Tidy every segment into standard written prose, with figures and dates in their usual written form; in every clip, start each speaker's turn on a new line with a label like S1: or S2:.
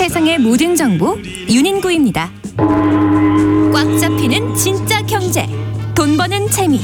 S1: 세상의 모든 정보 윤인구입니다. 꽉 잡히는 진짜 경제, 돈 버는 재미.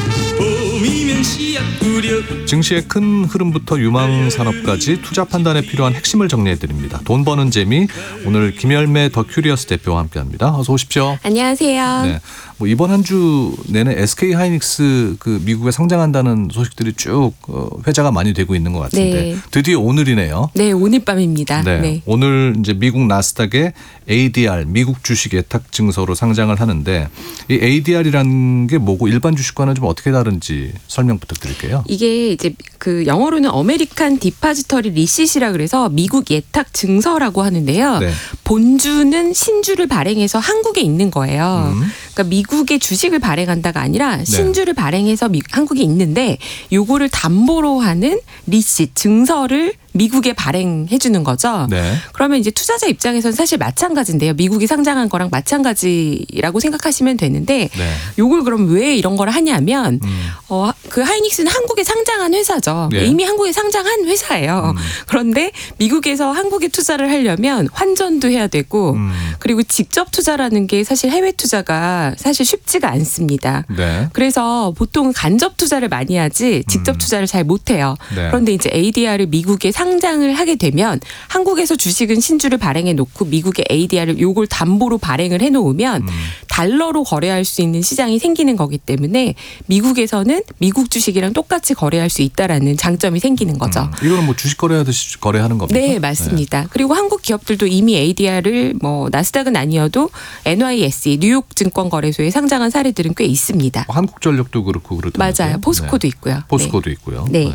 S2: 증시의 큰 흐름부터 유망 산업까지 투자 판단에 필요한 핵심을 정리해드립니다. 돈 버는 재미, 오늘 김열매 더 큐리어스 대표와 함께합니다. 어서 오십시오.
S3: 안녕하세요.
S2: 네, 이번 한 주 내내 SK 하이닉스 미국에 상장한다는 소식들이 쭉 회자가 많이 되고 있는 것 같은데
S3: 네.
S2: 드디어 오늘이네요.
S3: 네, 오늘 밤입니다.
S2: 네,
S3: 네.
S2: 오늘 이제 미국 나스닥의 ADR 미국 주식 예탁 증서로 상장을 하는데 이 ADR이라는 게 뭐고 일반 주식과는 좀 어떻게 다른지 설명 부탁드릴게요.
S3: 이게 이제 영어로는 어메리칸 디파지터리 리시시라 그래서 미국 예탁 증서라고 하는데요.
S2: 네.
S3: 본주는 신주를 발행해서 한국에 있는 거예요. 그러니까 미국의 주식을 발행한다가 아니라 신주를 발행해서 한국에 있는데 요거를 담보로 하는 리시 증서를 미국에 발행해 주는 거죠.
S2: 네.
S3: 그러면 이제 투자자 입장에서는 사실 마찬가지인데요. 미국이 상장한 거랑 마찬가지라고 생각하시면 되는데
S2: 네.
S3: 요걸 그럼 왜 이런 걸 하냐면 그 하이닉스는 한국에 상장한 회사죠.
S2: 네.
S3: 이미 한국에 상장한 회사예요. 그런데 미국에서 한국에 투자를 하려면 환전도 해야 되고 그리고 직접 투자라는 게 사실 해외 투자가 사실 쉽지가 않습니다.
S2: 네.
S3: 그래서 보통 간접 투자를 많이 하지 직접 투자를 잘 못해요.
S2: 네.
S3: 그런데 이제 ADR을 미국에 상장을 하게 되면 한국에서 주식은 신주를 발행해 놓고 미국의 ADR을 요걸 담보로 발행을 해 놓으면 달러로 거래할 수 있는 시장이 생기는 거기 때문에 미국에서는 미국 주식이랑 똑같이 거래할 수 있다라는 장점이 생기는 거죠.
S2: 이거는 주식 거래하듯이 거래하는 겁니까?
S3: 네, 맞습니다. 네. 그리고 한국 기업들도 이미 ADR을 나스닥은 아니어도 NYSE 뉴욕 증권거래소에 상장한 사례들은 꽤 있습니다.
S2: 한국전력도 그렇고 그러더라고요.
S3: 맞아요. 포스코도
S2: 네.
S3: 있고요.
S2: 포스코도 있고요.
S3: 네.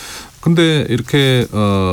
S2: 근데 이렇게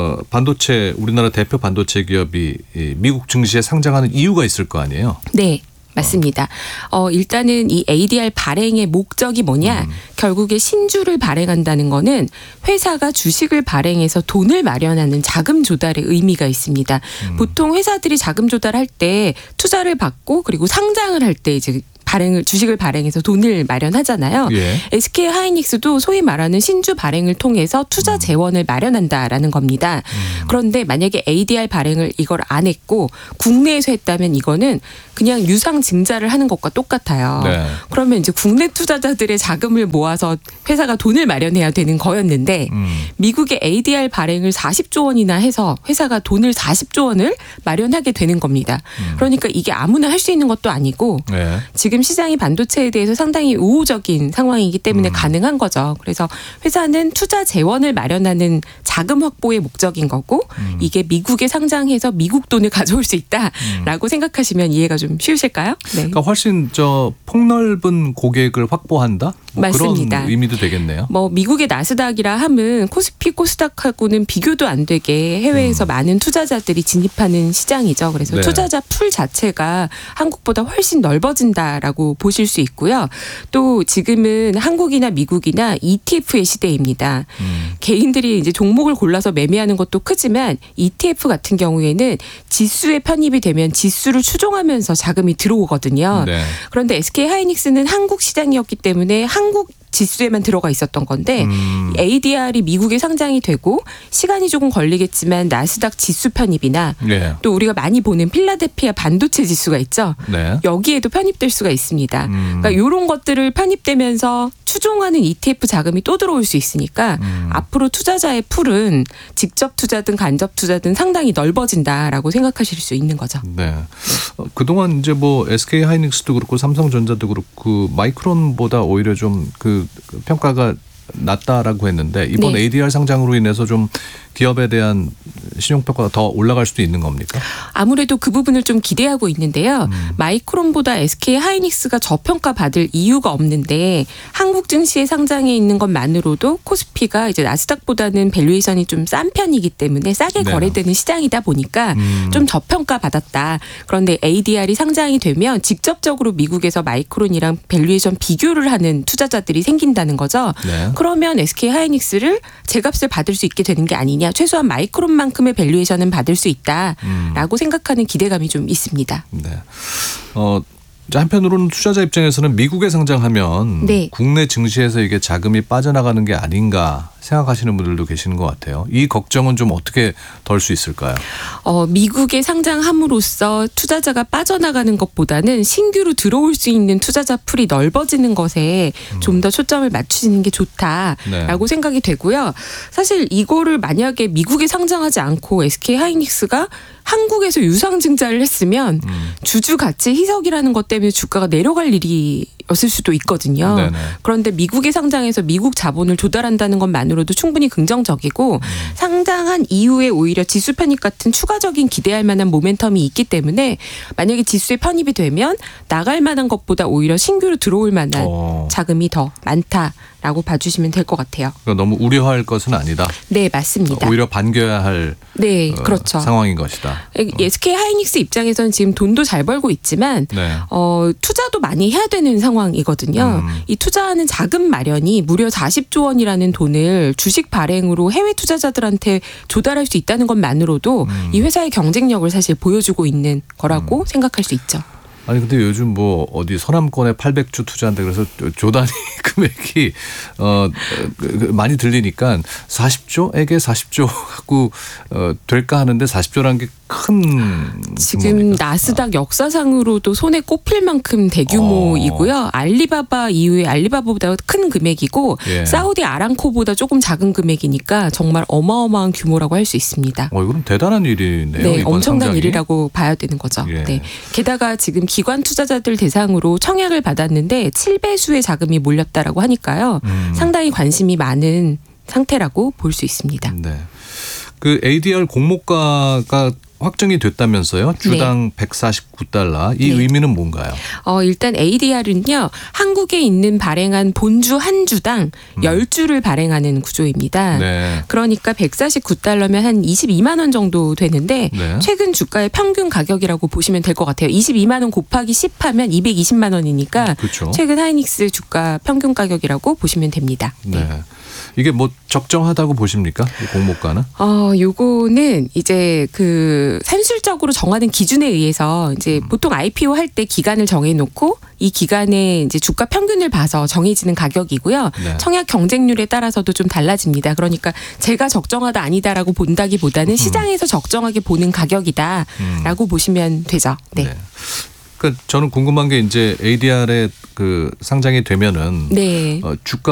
S2: 반도체 우리나라 대표 반도체 기업이 미국 증시에 상장하는 이유가 있을 거 아니에요?
S3: 네. 맞습니다. 일단은 이 ADR 발행의 목적이 뭐냐? 결국에 신주를 발행한다는 거는 회사가 주식을 발행해서 돈을 마련하는 자금 조달의 의미가 있습니다. 보통 회사들이 자금 조달할 때 투자를 받고 그리고 상장을 할 때 이제 주식을 발행해서 돈을 마련하잖아요.
S2: 예.
S3: SK 하이닉스도 소위 말하는 신주 발행을 통해서 투자 재원을 마련한다라는 겁니다. 그런데 만약에 ADR 발행을 이걸 안 했고 국내에서 했다면 이거는 그냥 유상 증자를 하는 것과 똑같아요.
S2: 네.
S3: 그러면 이제 국내 투자자들의 자금을 모아서 회사가 돈을 마련해야 되는 거였는데 미국의 ADR 발행을 40조 원이나 해서 회사가 돈을 40조 원을 마련하게 되는 겁니다. 그러니까 이게 아무나 할 수 있는 것도 아니고
S2: 네.
S3: 지금 시장이 반도체에 대해서 상당히 우호적인 상황이기 때문에 가능한 거죠. 그래서 회사는 투자 재원을 마련하는 자금 확보의 목적인 거고 이게 미국에 상장해서 미국 돈을 가져올 수 있다라고 생각하시면 이해가 좀 쉬우실까요? 네.
S2: 그러니까 훨씬 폭넓은 고객을 확보한다?
S3: 맞습니다.
S2: 그런 의미도 되겠네요.
S3: 미국의 나스닥이라 함은 코스피 코스닥하고는 비교도 안 되게 해외에서 많은 투자자들이 진입하는 시장이죠. 그래서
S2: 네.
S3: 투자자 풀 자체가 한국보다 훨씬 넓어진다라고 보실 수 있고요. 또 지금은 한국이나 미국이나 ETF의 시대입니다. 개인들이 이제 종목을 골라서 매매하는 것도 크지만 ETF 같은 경우에는 지수에 편입이 되면 지수를 추종하면서 자금이 들어오거든요.
S2: 네.
S3: 그런데 SK 하이닉스는 한국 시장이었기 때문에 한국 지수에만 들어가 있었던 건데 ADR이 미국에 상장이 되고 시간이 조금 걸리겠지만 나스닥 지수 편입이나
S2: 네.
S3: 또 우리가 많이 보는 필라델피아 반도체 지수가 있죠.
S2: 네.
S3: 여기에도 편입될 수가 있습니다. 그러니까 이런 것들을 편입되면서 추종하는 ETF 자금이 또 들어올 수 있으니까 앞으로 투자자의 풀은 직접 투자든 간접 투자든 상당히 넓어진다라고 생각하실 수 있는 거죠.
S2: 네. 그동안 이제 SK 하이닉스도 그렇고 삼성전자도 그렇고 마이크론보다 오히려 좀 평가가 낮다라고 했는데 이번
S3: 네.
S2: ADR 상장으로 인해서 좀 기업에 대한 신용평가가 더 올라갈 수도 있는 겁니까?
S3: 아무래도 그 부분을 좀 기대하고 있는데요. 마이크론보다 SK 하이닉스가 저평가 받을 이유가 없는데 한국 증시에 상장해 있는 것만으로도 코스피가 이제 나스닥보다는 밸류에이션이 좀 싼 편이기 때문에 싸게
S2: 네.
S3: 거래되는 시장이다 보니까 좀 저평가 받았다. 그런데 ADR이 상장이 되면 직접적으로 미국에서 마이크론이랑 밸류에이션 비교를 하는 투자자들이 생긴다는 거죠.
S2: 네.
S3: 그러면 SK 하이닉스를 제값을 받을 수 있게 되는 게 아니냐. 최소한 마이크론만큼의 밸류에이션은 받을 수 있다라고 생각하는 기대감이 좀 있습니다.
S2: 네. 이제 한편으로는 투자자 입장에서는 미국에 상장하면
S3: 네.
S2: 국내 증시에서 이게 자금이 빠져나가는 게 아닌가 생각하시는 분들도 계시는 것 같아요. 이 걱정은 좀 어떻게 덜 수 있을까요?
S3: 미국에 상장함으로써 투자자가 빠져나가는 것보다는 신규로 들어올 수 있는 투자자 풀이 넓어지는 것에 좀 더 초점을 맞추시는 게 좋다라고
S2: 네.
S3: 생각이 되고요. 사실 이거를 만약에 미국에 상장하지 않고 SK하이닉스가 한국에서 유상증자를 했으면 주주 가치 희석이라는 것 때문에 주가가 내려갈 일이었을 수도 있거든요.
S2: 네네.
S3: 그런데 미국에 상장해서 미국 자본을 조달한다는 것만으로도 충분히 긍정적이고 상장한 이후에 오히려 지수 편입 같은 추가적인 기대할 만한 모멘텀이 있기 때문에 만약에 지수에 편입이 되면 나갈 만한 것보다 오히려 신규로 들어올 만한 자금이 더 많다라고 봐주시면 될 것 같아요.
S2: 그러니까 너무 우려할 것은 아니다.
S3: 네, 맞습니다.
S2: 오히려 반겨야 할
S3: 네, 그렇죠.
S2: 상황인 것이다.
S3: SK하이닉스 입장에서는 지금 돈도 잘 벌고 있지만
S2: 네.
S3: 투자도 많이 해야 되는 상황이거든요. 이 투자하는 자금 마련이 무려 40조 원이라는 돈을 주식 발행으로 해외 투자자들한테 조달할 수 있다는 것만으로도 이 회사의 경쟁력을 사실 보여주고 있는 거라고 생각할 수 있죠.
S2: 아니 근데 요즘 뭐 어디 서남권에 800조 투자한다 그래서 조 단위 금액이 많이 들리니까 40조에게 40조 갖고 될까 하는데 40조라는 게 큰
S3: 지금 나스닥 역사상으로도 손에 꼽힐 만큼 대규모이고요. 알리바바 이후에 알리바바보다 큰 금액이고
S2: 예.
S3: 사우디 아람코보다 조금 작은 금액이니까 정말 어마어마한 규모라고 할 수 있습니다.
S2: 이건 대단한 일이네요.
S3: 네,
S2: 이번
S3: 엄청난
S2: 상장이.
S3: 일이라고 봐야 되는 거죠.
S2: 예.
S3: 네. 게다가 지금 기관 투자자들 대상으로 청약을 받았는데 7배수의 자금이 몰렸다라고 하니까요. 상당히 관심이 많은 상태라고 볼 수 있습니다.
S2: 네. 그 ADR 공모가가 확정이 됐다면서요? 주당 149달러. 이
S3: 네.
S2: 의미는 뭔가요?
S3: 일단 ADR은요. 한국에 있는 발행한 본주 한 주당 10주를 발행하는 구조입니다.
S2: 네.
S3: 그러니까 149달러면 한 22만 원 정도 되는데
S2: 네.
S3: 최근 주가의 평균 가격이라고 보시면 될 것 같아요. 22만 원 곱하기 10 하면 220만 원이니까
S2: 그렇죠.
S3: 최근 하이닉스 주가 평균 가격이라고 보시면 됩니다.
S2: 네. 이게 뭐 적정하다고 보십니까? 이 공모가는?
S3: 요거는 이제 그 산술적으로 정하는 기준에 의해서 이제 보통 IPO 할 때 기간을 정해놓고 이 기간에 이제 주가 평균을 봐서 정해지는 가격이고요.
S2: 네.
S3: 청약 경쟁률에 따라서도 좀 달라집니다. 그러니까 제가 적정하다 아니다라고 본다기보다는 시장에서 적정하게 보는 가격이다라고 보시면 되죠. 네.
S2: 네. 그러니까 저는 궁금한 게 이제 ADR에 그 상장이 되면은
S3: 네.
S2: 주가